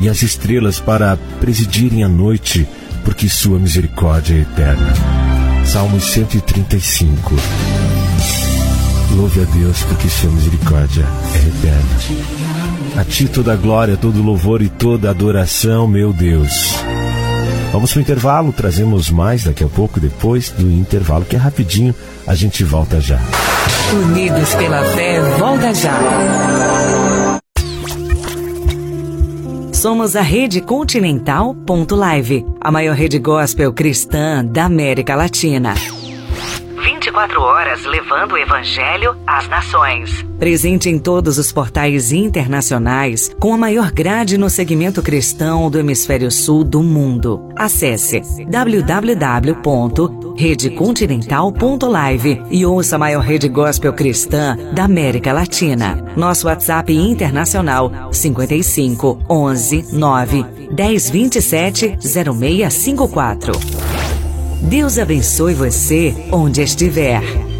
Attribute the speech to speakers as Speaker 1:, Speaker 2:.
Speaker 1: e as estrelas para presidirem a noite, porque sua misericórdia é eterna. Salmos 135. Louve a Deus, porque sua misericórdia é eterna. A ti toda a glória, todo o louvor e toda a adoração, meu Deus. Vamos para o intervalo, trazemos mais daqui a pouco, depois do intervalo, que é rapidinho, a gente volta já.
Speaker 2: Unidos pela fé, volta já. Somos a Rede Continental.live, a maior rede gospel cristã da América Latina. 24 horas levando o Evangelho às nações. Presente em todos os portais internacionais, com a maior grade no segmento cristão do Hemisfério Sul do mundo. Acesse www.redecontinental.live e ouça a maior rede gospel cristã da América Latina. Nosso WhatsApp internacional 55 11 9 10 27 0654. Deus abençoe você onde estiver.